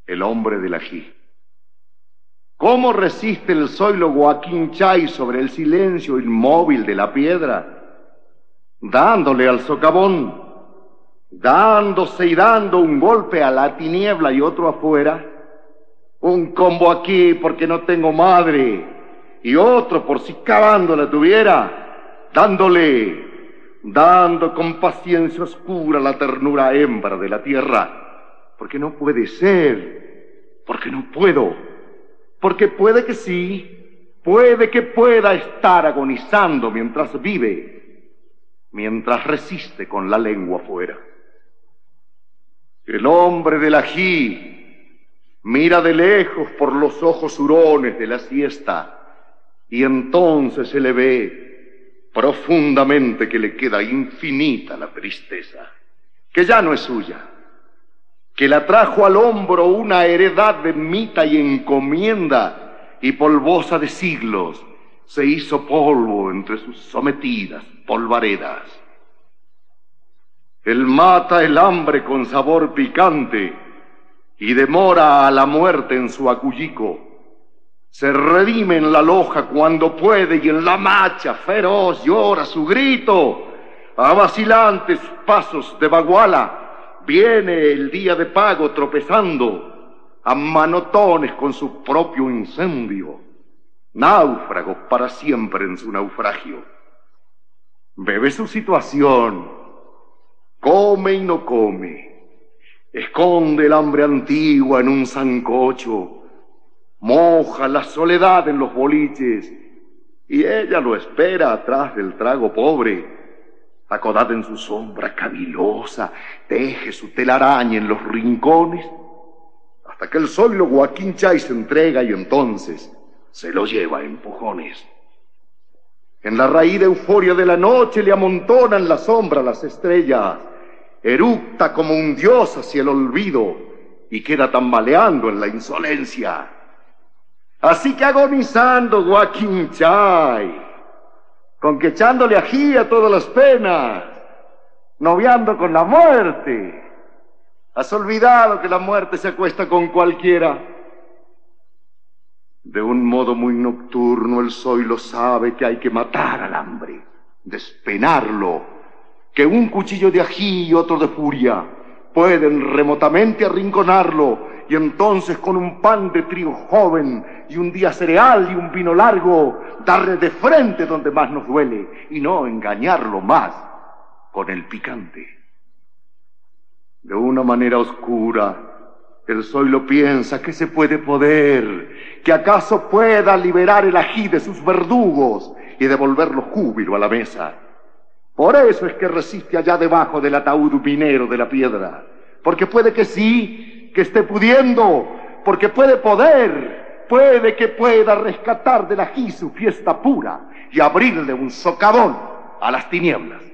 el hombre del ají. ¿Cómo resiste el zoilo Guaquinchay sobre el silencio inmóvil de la piedra? Dándole al socavón, dándose y dando un golpe a la tiniebla y otro afuera, un combo aquí porque no tengo madre y otro por si cavando la tuviera, dando con paciencia oscura la ternura hembra de la tierra, porque no puede ser, porque no puedo, porque puede que sí, puede que pueda estar agonizando mientras vive, mientras resiste con la lengua afuera. El hombre del ají mira de lejos por los ojos hurones de la siesta y entonces se le ve profundamente que le queda infinita la tristeza, que ya no es suya, que la trajo al hombro una heredad de mita y encomienda y polvosa de siglos, se hizo polvo entre sus sometidas polvaredas. Él mata el hambre con sabor picante y demora a la muerte en su acullico. Se redime en la loja cuando puede y en la macha feroz llora su grito. A vacilantes pasos de baguala viene el día de pago tropezando, a manotones con su propio incendio, náufrago para siempre en su naufragio. Bebe su situación, come y no come, esconde el hambre antigua en un sancocho, moja la soledad en los boliches y ella lo espera atrás del trago pobre, acodada en su sombra cavilosa, teje su telaraña en los rincones, hasta que el zoilo Guaquinchay se entrega y entonces se lo lleva a empujones. En la raída euforia de la noche le amontonan la sombra las estrellas, eructa como un dios hacia el olvido y queda tambaleando en la insolencia. Así que agonizando Guaquinchay, con que echándole ají a todas las penas, noviando con la muerte. Has olvidado que la muerte se acuesta con cualquiera. De un modo muy nocturno el zoilo sabe que hay que matar al hambre, despenarlo, que un cuchillo de ají y otro de furia pueden remotamente arrinconarlo, y entonces con un pan de trigo joven y un día cereal y un vino largo, darle de frente donde más nos duele y no engañarlo más con el picante. De una manera oscura, el zoilo piensa que se puede poder, que acaso pueda liberar el ají de sus verdugos y devolverlo júbilo a la mesa. Por eso es que resiste allá debajo del ataúd minero de la piedra, porque puede que sí, que esté pudiendo, porque puede poder, puede que pueda rescatar del ají su fiesta pura y abrirle un socavón a las tinieblas.